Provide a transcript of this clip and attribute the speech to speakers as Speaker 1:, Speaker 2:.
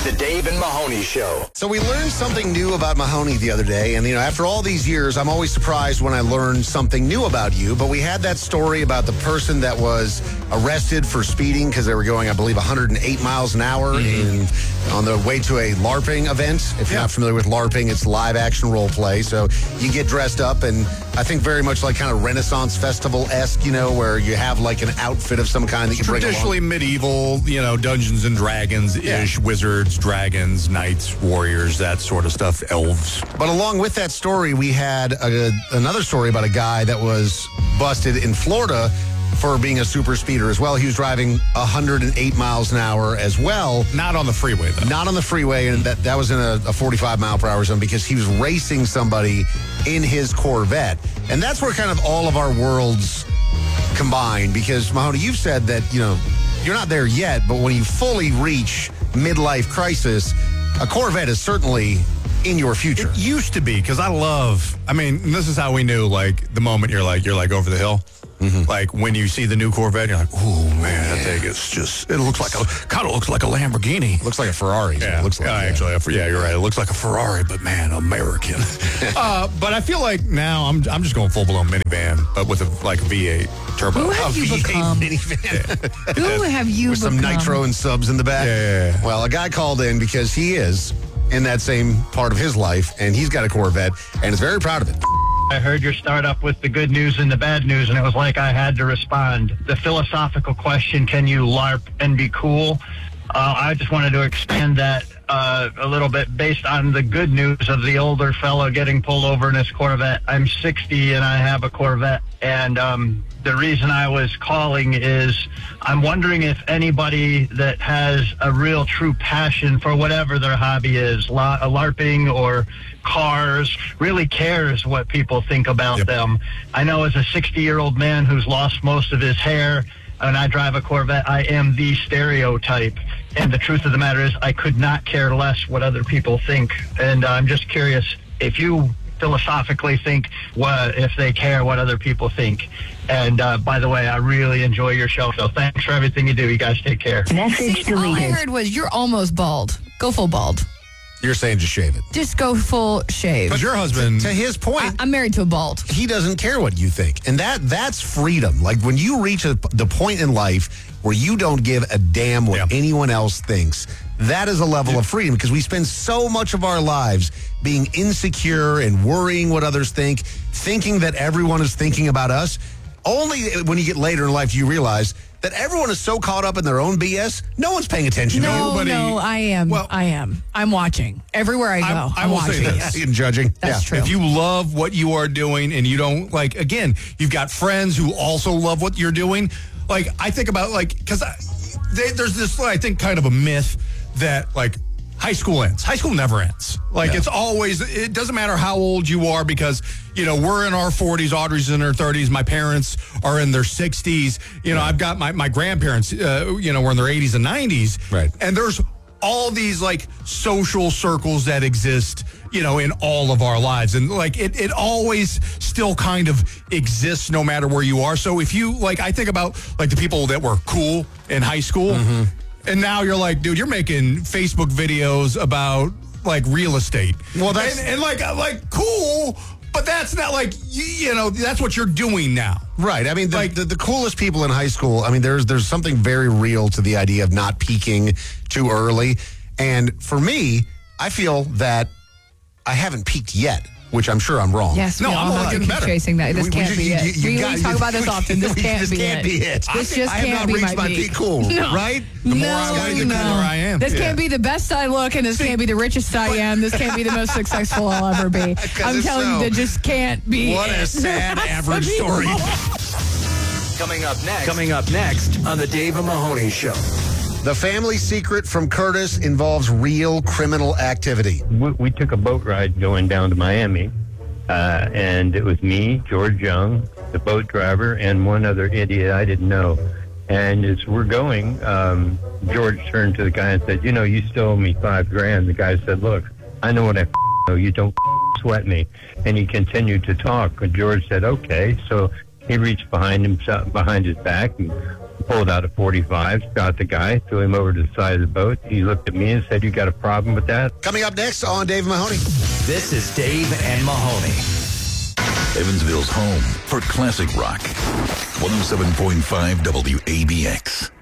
Speaker 1: The Dave and Mahoney Show.
Speaker 2: So we learned something new about Mahoney the other day. And, after all these years, I'm always surprised when I learn something new about you. But we had that story about the person that was arrested for speeding because they were going, I believe, 108 miles an hour on the way to a LARPing event. If you're not familiar with LARPing, it's live action role play. So you get dressed up, and I think very much like kind of Renaissance Festival-esque, where you have like an outfit of some kind that you bring along.
Speaker 3: Traditionally medieval, Dungeons and Dragons-ish, wizards, dragons, knights, warriors, that sort of stuff, elves.
Speaker 2: But along with that story, we had another story about a guy that was busted in Florida for being a super speeder as well. He was driving 108 miles an hour as well.
Speaker 3: Not on the freeway, though.
Speaker 2: Not on the freeway, and that was in a 45 mile per hour zone because he was racing somebody in his Corvette. And that's where kind of all of our worlds combine, because, Mahoney, you've said that, you're not there yet, but when you fully reach midlife crisis, a Corvette is certainly in your future.
Speaker 3: It used to be, because this is how we knew, the moment you're over the hill. Mm-hmm. Like when you see the new Corvette, you're like, "Oh man, that thing is just—it looks like kind of looks like a Lamborghini.
Speaker 2: Looks like a Ferrari.
Speaker 3: Yeah,
Speaker 2: it looks like.
Speaker 3: You're right. It looks like a Ferrari, but man, American. But I feel like now I'm just going full blown minivan, but with a V8 turbo.
Speaker 4: Who have you become?
Speaker 2: Minivan.
Speaker 4: Who have you
Speaker 2: with
Speaker 4: become?
Speaker 2: Some nitro and subs in the back.
Speaker 3: Yeah.
Speaker 2: Well, a guy called in because he is in that same part of his life, and he's got a Corvette, and is very proud of it.
Speaker 5: I heard your start up with the good news and the bad news, and it was like I had to respond. The philosophical question, can you LARP and be cool? I just wanted to expand that a little bit based on the good news of the older fellow getting pulled over in his Corvette. I'm 60 and I have a Corvette, and the reason I was calling is I'm wondering if anybody that has a real true passion for whatever their hobby is, LARPing or cars, really cares what people think about them. I know as a 60-year-old man who's lost most of his hair, and I drive a Corvette, I am the stereotype. And the truth of the matter is I could not care less what other people think. And I'm just curious if you philosophically think if they care what other people think. And by the way, I really enjoy your show, so thanks for everything you do. You guys take care.
Speaker 4: Message deleted. All I heard was you're almost bald. Go full bald.
Speaker 2: You're saying just shave it.
Speaker 4: Just go full shave.
Speaker 3: But your husband,
Speaker 2: to his point,
Speaker 4: I'm married to a bald.
Speaker 2: He doesn't care what you think. And that's freedom. Like when you reach the point in life where you don't give a damn what anyone else thinks, that is a level of freedom, because we spend so much of our lives being insecure and worrying what others think, thinking that everyone is thinking about us. Only when you get later in life do you realize that everyone is so caught up in their own BS, no one's paying attention to you.
Speaker 4: No, I am. Well, I am. I'm watching. Everywhere I go, I'm
Speaker 3: will
Speaker 4: watching.
Speaker 3: Say this.
Speaker 2: And judging.
Speaker 4: That's true.
Speaker 3: If you love what you are doing and you don't, again, you've got friends who also love what you're doing. I think about, because there's this, I think, kind of a myth that, high school ends. High school never ends. It's always, it doesn't matter how old you are, because, we're in our 40s, Audrey's in her 30s, my parents are in their 60s. I've got my grandparents, were in their 80s and 90s.
Speaker 2: Right.
Speaker 3: And there's all these, social circles that exist, in all of our lives. And, it always still kind of exists no matter where you are. So if you, I think about, the people that were cool in high school, and now you're like, dude, you're making Facebook videos about real estate. Well, that's and cool, but that's not that's what you're doing now.
Speaker 2: Right. I mean, the coolest people in high school, there's something very real to the idea of not peaking too early. And for me, I feel that I haven't peaked yet, which I'm sure I'm wrong.
Speaker 4: Yes, no, I'm not
Speaker 3: getting better.
Speaker 4: Chasing that. This can't be it. We talk about this often. This can't be it. This just can't be my peak.
Speaker 2: Cool, right?
Speaker 3: The more I want, the cooler I am.
Speaker 4: This can't be the best I look, and this can't be the richest I am. This can't be the most successful I'll ever be. I'm telling you, that just can't be.
Speaker 2: What a sad average story.
Speaker 1: Coming up next on the Dave and Mahoney Show.
Speaker 2: The family secret from Curtis involves real criminal activity.
Speaker 6: We took a boat ride going down to Miami, and it was me, George Young, the boat driver, and one other idiot I didn't know. And as we're going, George turned to the guy and said, you still owe me $5,000. The guy said, look, I know what I know. You don't sweat me. And he continued to talk. And George said, okay. So he reached behind his back and Pulled out a .45, shot the guy, threw him over to the side of the boat. He looked at me and said, "You got a problem with that?"
Speaker 2: Coming up next on Dave and Mahoney.
Speaker 1: This is Dave and Mahoney.
Speaker 7: Evansville's home for classic rock. 107.5 WABX.